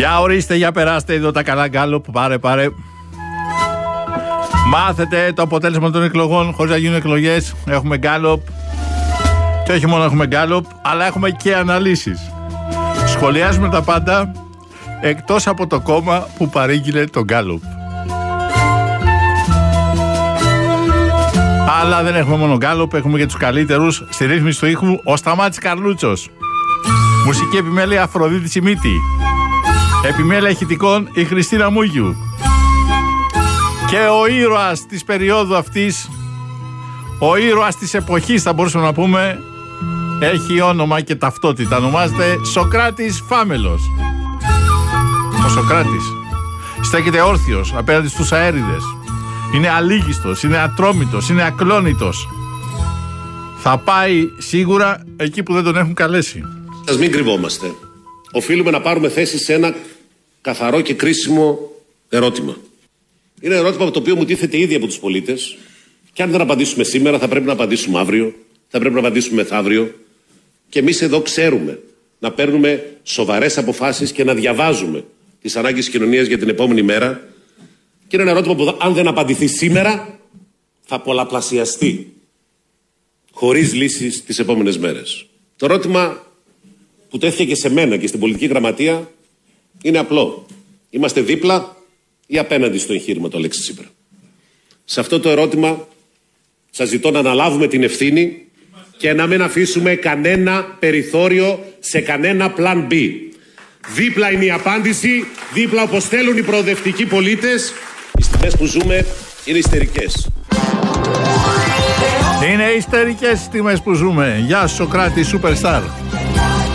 Για ορίστε, για περάστε εδώ τα καλά γκάλοπ. Πάρε. Μάθετε το αποτέλεσμα των εκλογών χωρίς να γίνουν εκλογές. Έχουμε γκάλοπ. Και όχι μόνο έχουμε γκάλοπ, αλλά έχουμε και αναλύσεις. Σχολιάζουμε τα πάντα, εκτός από το κόμμα που παρήγγειλε τον γκάλοπ. Αλλά δεν έχουμε μόνο γκάλοπ, έχουμε και τους καλύτερους. Στη ρύθμιση του ήχου ο Σταμάτης Καρλούτσος. Μουσική επιμέλεια Αφροδίτη Σιμίτη. Επιμέλεια ηχητικών η Χριστίνα Μούγιου. Και ο ήρωας της περίοδου αυτής, ο ήρωας της εποχής θα μπορούσαμε να πούμε, έχει όνομα και ταυτότητα. Ονομάζεται Σοκράτης Φάμελος. Ο Σοκράτης στέκεται όρθιος απέναντι στους αέριδες. Είναι αλήγιστος, είναι ατρόμητος, είναι ακλόνητος. Θα πάει σίγουρα εκεί που δεν τον έχουν καλέσει. Ας μην κρυβόμαστε. Οφείλουμε να πάρουμε θέση σε ένα καθαρό και κρίσιμο ερώτημα. Είναι ένα ερώτημα το οποίο μου τίθεται ήδη από τους πολίτες. Και αν δεν απαντήσουμε σήμερα, θα πρέπει να απαντήσουμε αύριο, θα πρέπει να απαντήσουμε μεθαύριο. Και εμείς εδώ ξέρουμε να παίρνουμε σοβαρές αποφάσεις και να διαβάζουμε τις ανάγκες της κοινωνίας για την επόμενη μέρα. Και είναι ένα ερώτημα που αν δεν απαντηθεί σήμερα, θα πολλαπλασιαστεί χωρίς λύσεις τις επόμενες μέρες. Το ερώτημα που τέθηκε και σε μένα και στην πολιτική γραμματεία είναι απλό. Είμαστε δίπλα ή απέναντι στο εγχείρημα του Αλέξη Τσίπρα? Σε αυτό το ερώτημα σας ζητώ να αναλάβουμε την ευθύνη και να μην αφήσουμε κανένα περιθώριο σε κανένα plan B. Δίπλα είναι η απάντηση, δίπλα όπως θέλουν οι προοδευτικοί πολίτες. Οι στιγμές που ζούμε είναι ιστερικές. Είναι ιστερικές στιγμές που ζούμε. Γεια σου Σοκράτη, Superstar.